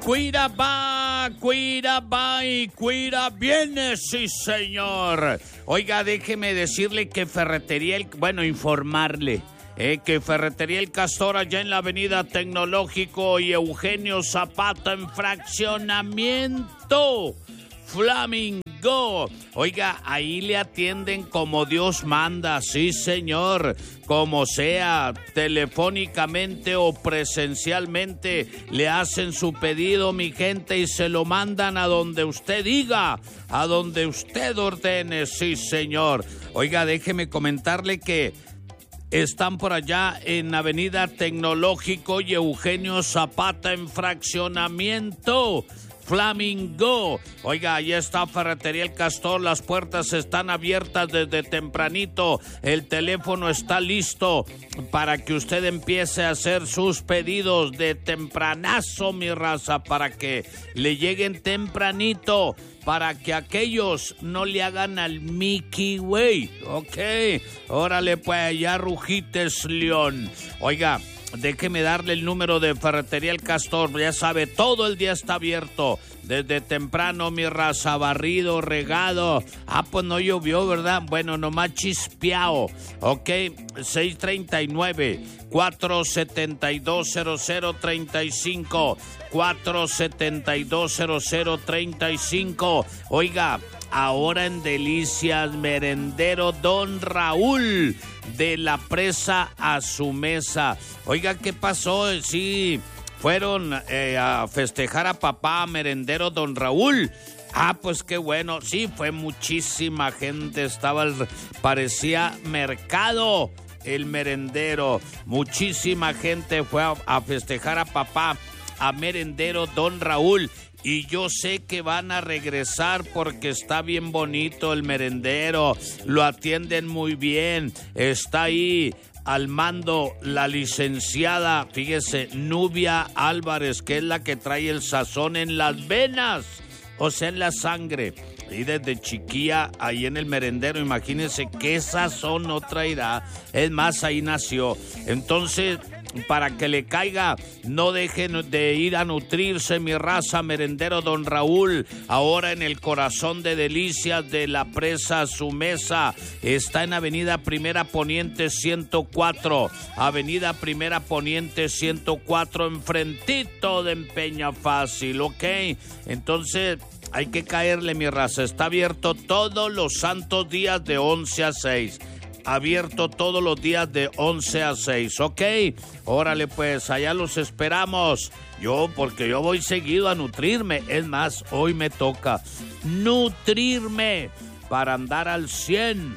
cuida va y cuida viene, sí señor. Oiga, déjeme decirle que informarle. Que Ferretería El Castor, allá en la avenida Tecnológico y Eugenio Zapata, en fraccionamiento Flamingo. Oiga, ahí le atienden como Dios manda, sí señor, como sea, telefónicamente o presencialmente, le hacen su pedido, mi gente, y se lo mandan a donde usted diga, a donde usted ordene, sí señor. Oiga, déjeme comentarle que están por allá en Avenida Tecnológico y Eugenio Zapata, en fraccionamiento Flamingo. Oiga, ahí está Ferretería El Castor, las puertas están abiertas desde tempranito, el teléfono está listo para que usted empiece a hacer sus pedidos de tempranazo, mi raza, para que le lleguen tempranito, para que aquellos no le hagan al Mickey, güey. Ok, órale pues, ya rujites, León. Oiga, déjeme darle el número de Ferretería El Castor, ya sabe, todo el día está abierto, desde temprano, mi raza, barrido, regado. Pues no llovió, ¿verdad? Bueno, nomás chispeado. Ok, 639-472-0035, 472-0035. Oiga, ahora en Delicias Merendero Don Raúl, de la presa a su mesa. Oiga, ¿qué pasó? Sí, fueron a festejar a papá, Merendero Don Raúl. Pues qué bueno. Sí, fue muchísima gente. Parecía mercado el merendero. Muchísima gente fue a festejar a papá, a Merendero Don Raúl. Y yo sé que van a regresar porque está bien bonito el merendero, lo atienden muy bien, está ahí al mando la licenciada, fíjese, Nubia Álvarez, que es la que trae el sazón en las venas, o sea, en la sangre. Y desde chiquilla, ahí en el merendero, imagínense qué sazón no traerá, es más, ahí nació. Entonces, para que le caiga, no dejen de ir a nutrirse, mi raza, Merendero Don Raúl, ahora en el corazón de Delicias, de la presa a su mesa. Está en Avenida Primera Poniente 104, Avenida Primera Poniente 104, enfrentito de Empeña Fácil, ¿ok? Entonces, hay que caerle, mi raza, está abierto todos los santos días de 11 a 6. Abierto todos los días de 11 a 6, ¿ok? Órale pues, allá los esperamos. Porque yo voy seguido a nutrirme. Es más, hoy me toca nutrirme para andar al 100.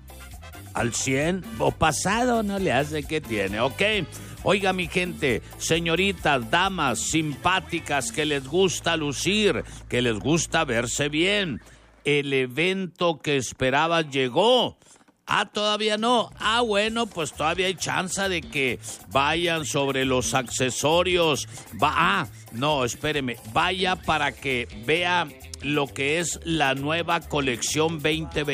¿Al 100? O pasado, no le hace, ¿qué tiene? ¿Ok? Oiga, mi gente, señoritas, damas simpáticas que les gusta lucir, que les gusta verse bien. El evento que esperabas llegó. Todavía no. Bueno, pues todavía hay chance de que vayan sobre los accesorios. No, espéreme. Vaya para que vea lo que es la nueva colección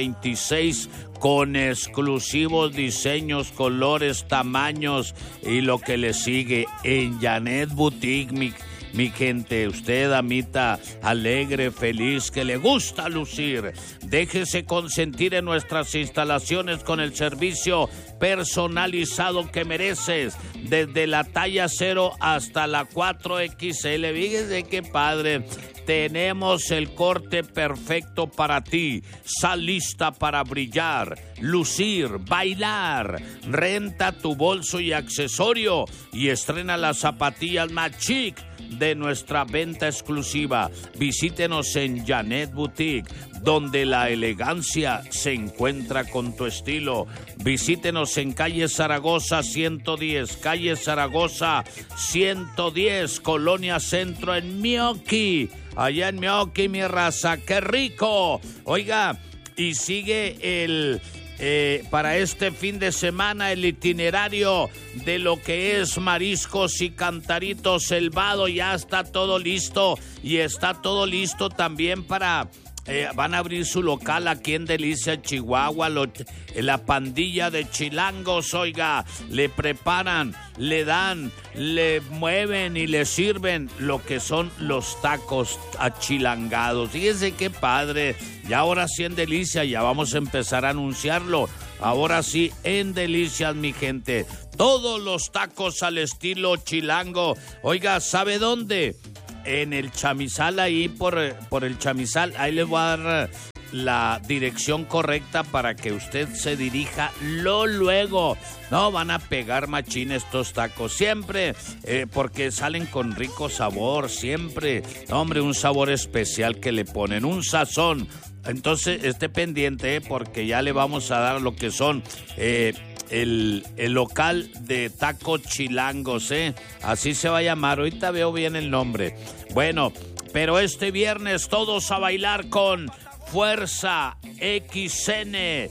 2026 con exclusivos diseños, colores, tamaños y lo que le sigue en Janet Boutique, mi gente, usted, damita, alegre, feliz, que le gusta lucir. Déjese consentir en nuestras instalaciones con el servicio personalizado que mereces, desde la talla 0 hasta la 4XL. Fíjese qué padre. Tenemos el corte perfecto para ti. Sal lista para brillar, lucir, bailar. Renta tu bolso y accesorio y estrena las zapatillas más chic de nuestra venta exclusiva. Visítenos en Janet Boutique, donde la elegancia se encuentra con tu estilo. Visítenos en calle Zaragoza 110, calle Zaragoza 110, Colonia Centro, en Mioki. Allá en Mioki, mi raza, ¡qué rico! Oiga, y sigue para este fin de semana el itinerario de lo que es mariscos y cantaritos Selvado. Ya está todo listo, y está todo listo también para van a abrir su local aquí en Delicias, Chihuahua. La pandilla de chilangos, oiga, le preparan, le dan, le mueven y le sirven lo que son los tacos achilangados. Fíjense qué padre. Y ahora sí en Delicias, ya vamos a empezar a anunciarlo. Ahora sí en Delicias, mi gente. Todos los tacos al estilo chilango. Oiga, ¿sabe dónde? En el Chamizal, ahí por el Chamizal. Ahí les voy a dar la dirección correcta para que usted se dirija luego. No, van a pegar machín estos tacos. Siempre, porque salen con rico sabor. Siempre. No, hombre, un sabor especial que le ponen. Un sazón. Entonces, esté pendiente, porque ya le vamos a dar lo que son... El local de tacos chilangos, así se va a llamar. Ahorita veo bien el nombre. Bueno, pero este viernes todos a bailar con Fuerza XN.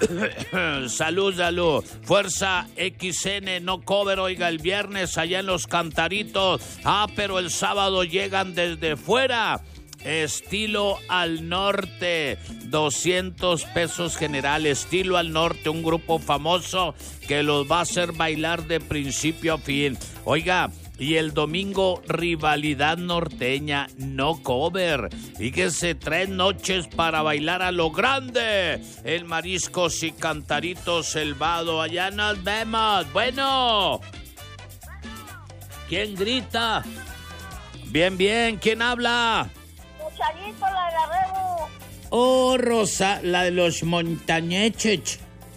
Salud. Fuerza XN, no cover, oiga, el viernes allá en Los Cantaritos. Pero el sábado llegan desde fuera. Estilo al Norte, 200 pesos general. Estilo al Norte, un grupo famoso que los va a hacer bailar de principio a fin. Oiga, y el domingo, Rivalidad Norteña, no cover. Fíjese, 3 noches para bailar a lo grande. El Mariscos y Cantaritos Selvado, allá nos vemos. Bueno, ¿quién grita? Bien, ¿quién habla? Chayito, la de la Rebu. Oh, Rosa, la de los montañeches.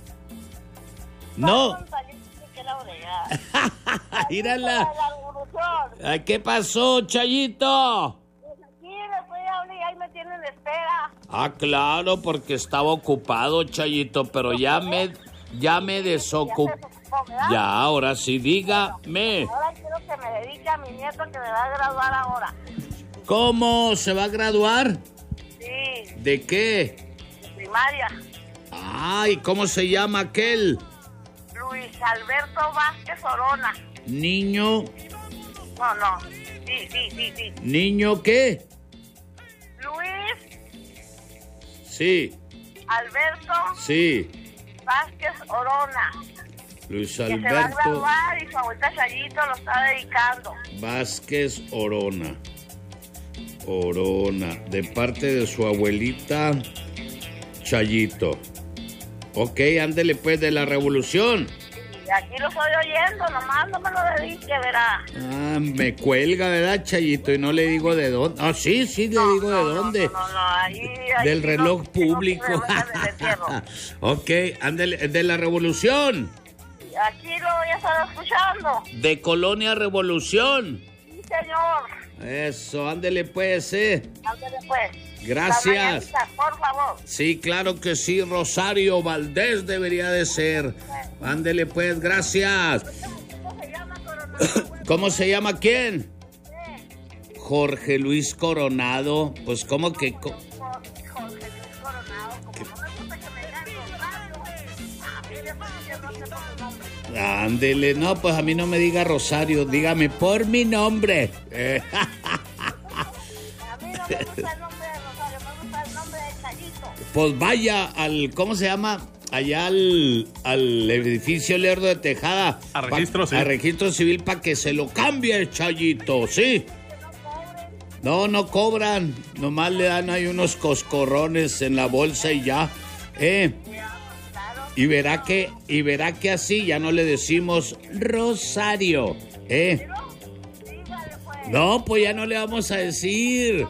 No. Mírala. ¿Qué pasó, Chayito? Pues aquí le estoy hablando y ahí me tienen de espera. Claro, porque estaba ocupado, Chayito, pero ya me desocupé. Ya, ahora sí, dígame. Ahora quiero que me dedique a mi nieto que me va a graduar ahora. ¿Cómo se va a graduar? Sí. ¿De qué? De primaria. Ay, ¿cómo se llama aquel? Luis Alberto Vázquez Orona. Niño. No. Sí. ¿Niño qué? Luis. Sí. Alberto. Sí. Vázquez Orona. Luis Que se va a Alberto graduar y su abuelita Chayito lo está dedicando. Vázquez Orona, de parte de su abuelita Chayito. Ok, ándele pues, de la Revolución. Y aquí lo estoy oyendo, nomás no me lo dedique, verá. Me cuelga, ¿verdad, Chayito? Y no le digo de dónde. Sí, le digo de dónde. No, ahí del reloj público. No, ok, ándele, de la Revolución. Aquí lo voy a estar escuchando. De Colonia Revolución. Sí, señor. Eso, ándele pues, Ándele pues. Gracias. Por favor. Sí, claro que sí, Rosario Valdés debería de ser. Ándele pues, gracias. ¿Cómo se llama, Coronado? ¿Cómo se llama quién? Jorge Luis Coronado. Pues, ¿cómo que...? Jorge Luis Coronado. Como no me gusta que me digan Rosario, a mí me parece que no sé por su nombre. Ándele, no, pues a mí no me diga Rosario, dígame por mi nombre. A mí no me gusta el nombre de Rosario, me gusta el nombre de Chayito. Pues vaya al, ¿cómo se llama? Allá al edificio Lerdo de Tejada. A registro civil. A registro civil para que se lo cambie el Chayito, ¿sí? No cobran, nomás le dan ahí unos coscorrones en la bolsa y ya, Y verá que así ya no le decimos Rosario, No, pues ya no le vamos a decir.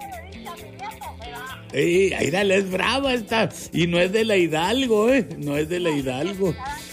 Ahí dale, es brava esta. Y no es de la Hidalgo, No es de la Hidalgo.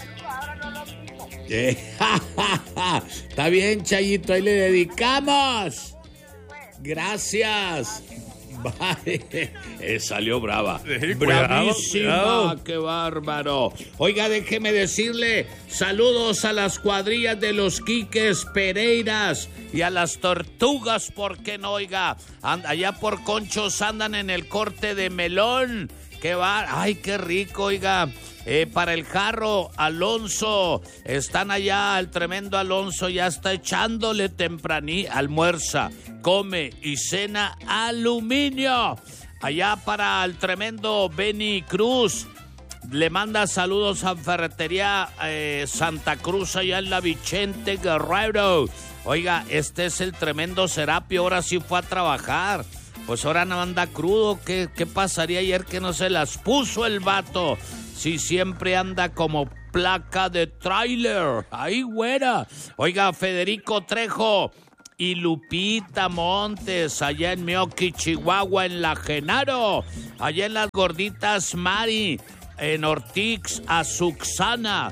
Está bien, Chayito, ahí le dedicamos. Gracias. Bye. Salió brava. Bravísima, cuidado. Qué bárbaro. Oiga, déjeme decirle saludos a las cuadrillas de los Quiques Pereiras y a las Tortugas, ¿por qué no? Oiga, allá por Conchos andan en el corte de melón. Qué va, ay, qué rico, oiga. Para el Jarro, Alonso, están allá, el tremendo Alonso ya está echándole tempraní, almuerza, come y cena aluminio. allá para el tremendo Benny Cruz. Le manda saludos a Ferretería Santa Cruz allá en la Vicente Guerrero. Oiga, este es el tremendo Serapio, ahora sí fue a trabajar. Pues ahora no anda crudo. ¿Qué pasaría ayer que no se las puso el vato? Si siempre anda como placa de tráiler. ¡Ay, güera! Oiga, Federico Trejo y Lupita Montes, allá en Meoqui, Chihuahua, en La Genaro. Allá en las gorditas Mari, en Ortiz, a Suxana,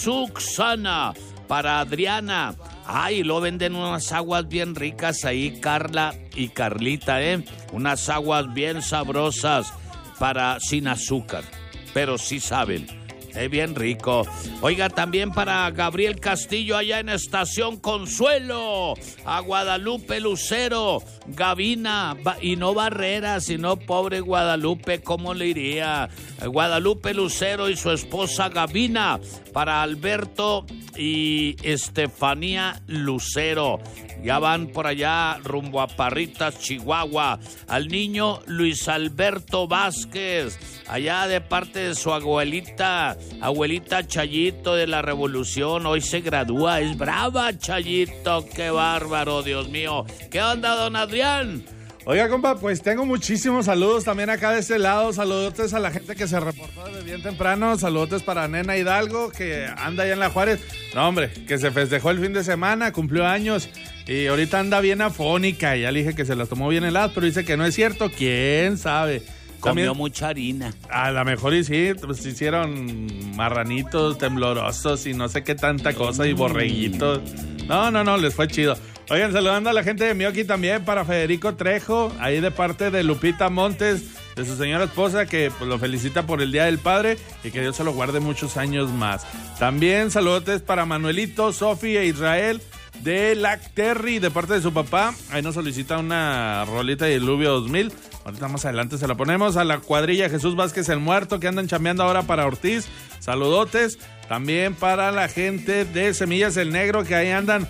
para Adriana. Ay, lo venden unas aguas bien ricas ahí, Carla y Carlita, unas aguas bien sabrosas sin azúcar, pero sí saben. Es bien rico. Oiga, también para Gabriel Castillo allá en Estación Consuelo, a Guadalupe Lucero, Gavina, y no Barrera, sino pobre Guadalupe, ¿cómo le iría? Guadalupe Lucero y su esposa Gavina, para Alberto y Estefanía Lucero. Ya van por allá rumbo a Parritas, Chihuahua. Al niño Luis Alberto Vázquez, allá de parte de su abuelita Chayito de la Revolución. Hoy se gradúa, es brava Chayito, qué bárbaro, Dios mío. ¿Qué onda, don Adrián? Oiga, compa, pues tengo muchísimos saludos también acá de este lado. Saludotes a la gente que se reportó desde bien temprano. Saludotes para Nena Hidalgo, que anda allá en La Juárez. No, hombre, que se festejó el fin de semana, cumplió años y ahorita anda bien afónica. Ya le dije que se las tomó bien heladas, pero dice que no es cierto. ¿Quién sabe? Comió También, mucha harina. A lo mejor y sí, pues hicieron marranitos temblorosos y no sé qué tanta cosa y borreguitos. No, les fue chido. Oigan, saludando a la gente de Meoqui también, para Federico Trejo, ahí de parte de Lupita Montes, de su señora esposa, que pues, lo felicita por el Día del Padre y que Dios se lo guarde muchos años más. También saludotes para Manuelito, Sofi e Israel de Lacterry, de parte de su papá. Ahí nos solicita una rolita de Diluvio 2000. Ahorita más adelante se la ponemos. A la cuadrilla Jesús Vázquez el Muerto, que andan chambeando ahora para Ortiz. Saludotes. También para la gente de Semillas el Negro, que ahí andan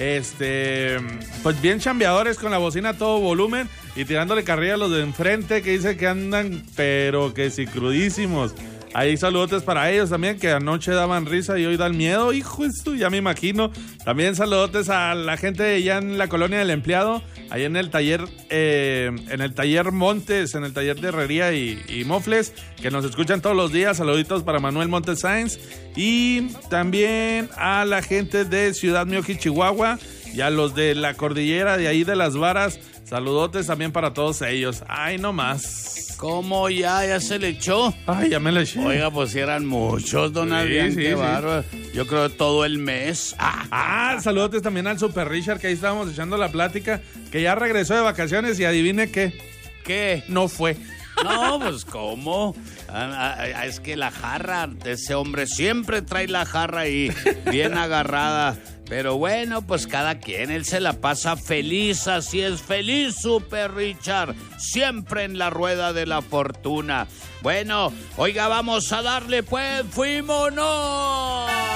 pues bien chambeadores, con la bocina a todo volumen y tirándole carrilla a los de enfrente, que dice que andan pero que sí crudísimos. Ahí saludotes para ellos también, que anoche daban risa y hoy dan miedo, hijo, esto ya me imagino. También saludotes a la gente ya en la colonia del Empleado, ahí en el taller Montes, en el taller de herrería y mofles, que nos escuchan todos los días. Saluditos para Manuel Montes Sáenz. Y también a la gente de Ciudad Meoqui, Chihuahua, y a los de la cordillera de ahí de Las Varas. Saludotes también para todos ellos. Ay, no más. ¿Cómo ya se le echó? Ay, ya me le eché. Oiga, pues si eran muchos, don Adrián, qué bárbaro. Yo creo todo el mes. Saludotes también al Super Richard, que ahí estábamos echando la plática, que ya regresó de vacaciones y adivine qué. ¿Qué? No fue. No, pues ¿cómo? Es que la jarra de ese hombre siempre trae la jarra ahí bien agarrada. Pero bueno, pues cada quien, él se la pasa feliz, así es, feliz Super Richard, siempre en la rueda de la fortuna. Bueno, oiga, vamos a darle pues, ¡fuímonos!